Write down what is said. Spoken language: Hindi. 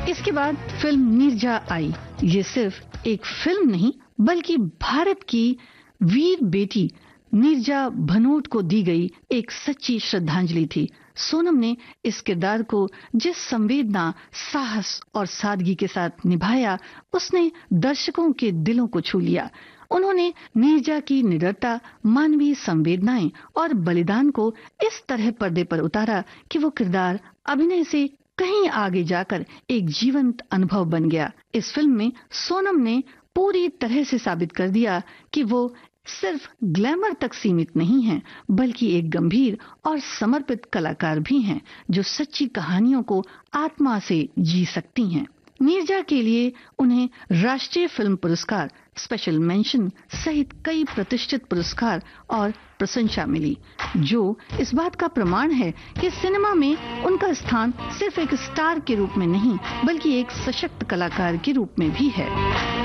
इसके बाद फिल्म नीरजा आई। ये सिर्फ एक फिल्म नहीं बल्कि भारत की वीर बेटी नीरजा भनोट को दी गई एक सच्ची श्रद्धांजलि थी। सोनम ने इस किरदार को जिस संवेदना, साहस और सादगी के साथ निभाया, उसने दर्शकों के दिलों को छू लिया। उन्होंने नीरजा की निडरता, मानवीय संवेदनाएं और बलिदान को इस तरह पर्दे पर उतारा कि वो किरदार अभिनय से कहीं आगे जाकर एक जीवंत अनुभव बन गया। इस फिल्म में सोनम ने पूरी तरह से साबित कर दिया कि वो सिर्फ ग्लैमर तक सीमित नहीं हैं, बल्कि एक गंभीर और समर्पित कलाकार भी हैं, जो सच्ची कहानियों को आत्मा से जी सकती हैं। नीरजा के लिए उन्हें राष्ट्रीय फिल्म पुरस्कार, स्पेशल मेंशन सहित कई प्रतिष्ठित पुरस्कार और प्रशंसा मिली, जो इस बात का प्रमाण है कि सिनेमा में उनका स्थान सिर्फ एक स्टार के रूप में नहीं, बल्कि एक सशक्त कलाकार के रूप में भी है।